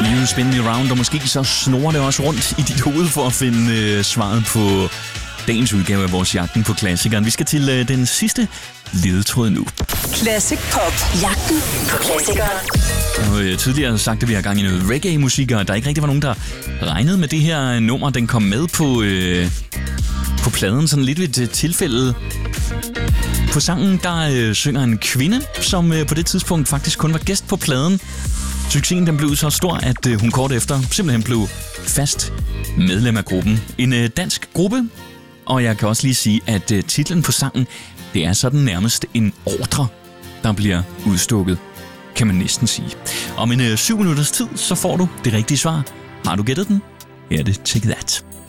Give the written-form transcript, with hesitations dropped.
You spin me around, og måske så snor det også rundt i dit hoved for at finde svaret på dagens udgave af vores Jagten på Klassikeren. Vi skal til den sidste ledetråd nu. Classic Pop. Jagten på Klassikeren. Jeg har jo tidligere sagt, at vi har gang i noget reggae-musik, og der ikke rigtig var nogen, der regnede med det her nummer. Den kom med på pladen, sådan lidt ved et tilfælde. På sangen, der synger en kvinde, som på det tidspunkt faktisk kun var gæst på pladen. Succesen den blev så stor, at hun kort efter simpelthen blev fast medlem af gruppen. En dansk gruppe, og jeg kan også lige sige, at titlen på sangen, det er sådan nærmest en ordre, der bliver udstukket, kan man næsten sige. Om en 7 minutters tid, så får du det rigtige svar. Har du gættet den? Her er det Take That.